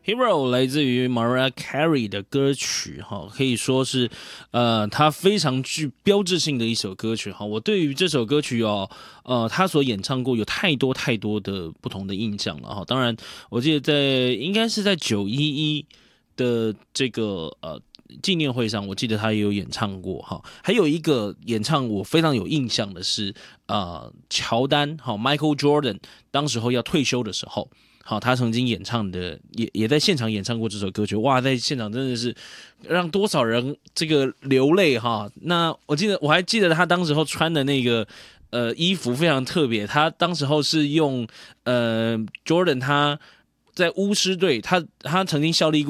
Hero 来自于 Mariah Carey 的歌曲哈，可以说是它非常具标志性的一首歌曲哈。我对于这首歌曲他所演唱过有太多太多的不同的印象了哈。当然，我记得应该是在911的这个纪念会上，我记得他也有演唱过哈。还有一个演唱我非常有印象的是乔丹Michael Jordan 当时候要退休的时候。好，他曾经演唱的，也在现场演唱过这首歌曲，哇，在现场真的是让多少人这个流泪哈。那我还记得他当时候穿的那个衣服非常特别，他当时候是用Jordan 他在巫师队，他曾经效力过。